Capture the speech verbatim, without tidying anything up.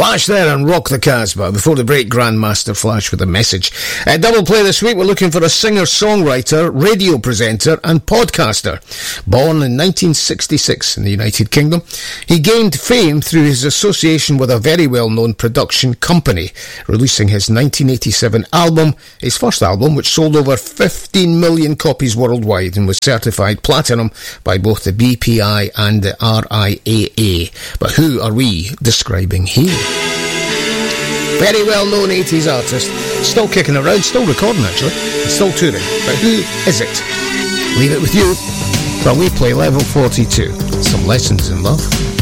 Clash there and Rock the Casbah. Before the break, Grandmaster Flash with a message. Uh, double play this week, we're looking for a singer-songwriter, radio presenter and podcaster. Born in nineteen sixty-six in the United Kingdom, he gained fame through his association with a very well-known production company, releasing his nineteen eighty-seven album, his first album, which sold over fifteen million copies worldwide and was certified platinum by both the B P I and the R I A A. But who are we describing here? Very well-known eighties artist, still kicking around, still recording actually, and still touring. But who is it? Leave it with you while we play level forty-two. Some lessons in love.